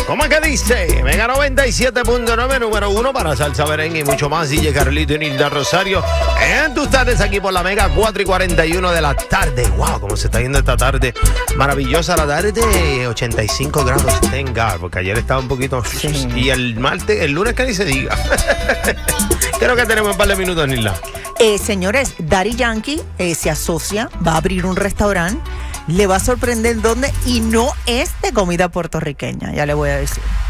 ¿Cómo es que dice? Mega 97.9, número 1 para salsa, merengue y mucho más. DJ Carlito y Nilda Rosario en tus tardes aquí por la Mega 4:41 de la tarde. Wow, cómo se está yendo esta tarde. Maravillosa la tarde, 85 grados, thank God, porque ayer estaba un poquito... Sí. Y el lunes que ni se diga. Creo que tenemos un par de minutos, Nilda. Señores, Daddy Yankee se asocia, va a abrir un restaurante. Le va a sorprender dónde y no es de comida puertorriqueña, ya le voy a decir.